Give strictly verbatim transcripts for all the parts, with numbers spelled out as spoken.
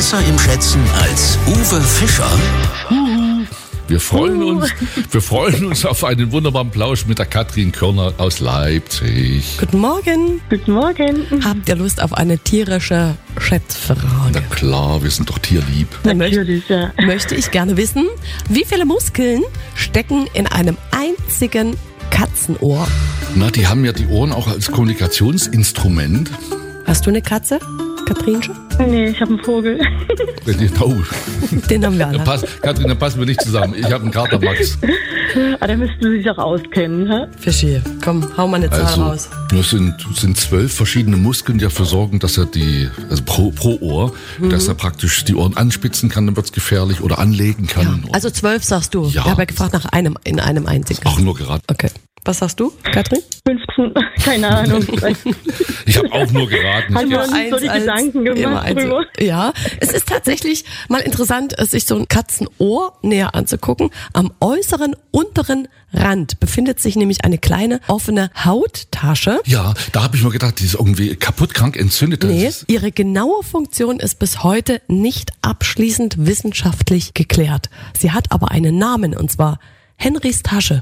besser im Schätzen als Uwe Fischer? Wir freuen uns, wir freuen uns auf einen wunderbaren Plausch mit der Katrin Körner aus Leipzig. Guten Morgen. Guten Morgen. Habt ihr Lust auf eine tierische Schätzfrage? Na klar, wir sind doch tierlieb. Dann möchte, Natürlich, ja. möchte ich gerne wissen, wie viele Muskeln stecken in einem einzigen Katzenohr? Na, die haben ja die Ohren auch als Kommunikationsinstrument. Hast du eine Katze, Katrinchen? Nee, ich habe einen Vogel. Oh, Den haben wir alle. pass, Katrin, dann passen wir nicht zusammen. Ich habe einen Kater Max. Ah, da müssten Sie sich auch auskennen, hä? Fischi, komm, hau mal eine Zahl Also, raus. das sind, sind zwölf verschiedene Muskeln, die dafür sorgen, dass er die, also pro, pro Ohr, Mhm. dass er praktisch die Ohren anspitzen kann, dann wird es gefährlich, oder anlegen kann. Also zwölf sagst du. Ja. Ich habe ja gefragt nach einem in einem einzigen. Auch nur geraten. Okay. Was sagst du, Katrin? fünfzehn, keine Ahnung. Ich habe auch nur geraten. Haben wir uns Eins so die als Gedanken immer gemacht eins. drüber? Ja, es ist tatsächlich mal interessant, sich so ein Katzenohr näher anzugucken. Am äußeren unteren Rand befindet sich nämlich eine kleine offene Hauttasche. Ja, da habe ich mir gedacht, die ist irgendwie kaputt, krank, entzündet. Das Nee, ist- ihre genaue Funktion ist bis heute nicht abschließend wissenschaftlich geklärt. Sie hat aber einen Namen, und zwar Henrys Tasche.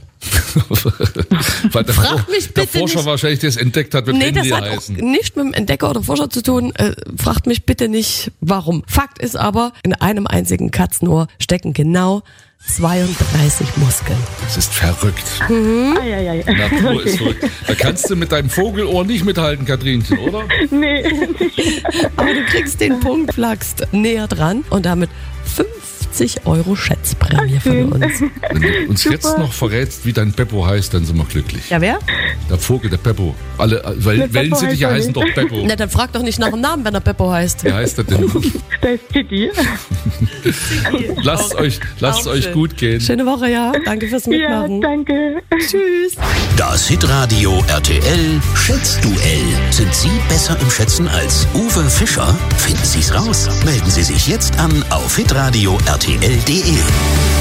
Weil der, Frag For- mich der bitte Forscher nicht. wahrscheinlich das entdeckt hat, wird Nee, Henry das hat auch heißen. nicht mit dem Entdecker oder Forscher zu tun. Äh, fragt mich bitte nicht, warum. Fakt ist aber, in einem einzigen Katzenohr stecken genau zweiunddreißig Muskeln. Das ist verrückt. Eieiei. Natur ist verrückt. Da kannst du mit deinem Vogelohr nicht mithalten, Katrinchen, oder? Nee, Aber du kriegst den Punkt, flachst näher dran und damit fünfzig Euro Schätzprämie von uns. Wenn du uns jetzt noch verrätst, wie dein Beppo heißt, dann sind wir glücklich. Ja, wer? Der Vogel, der Beppo. Alle weil Der Beppo Wellensittiche heißt er heißen doch Beppo. Na, dann frag doch nicht nach dem Namen, wenn er Beppo heißt. Wie heißt er denn? da ist Titi. Lasst euch, lasst euch gut gehen. Schöne Woche, ja. Danke fürs Ja, Mitmachen. danke. Tschüss. Das Hitradio R T L Schätzduell. Sind Sie besser im Schätzen als Uwe Fischer? Finden Sie es raus. Melden Sie sich jetzt an auf hitradio R T L punkt de.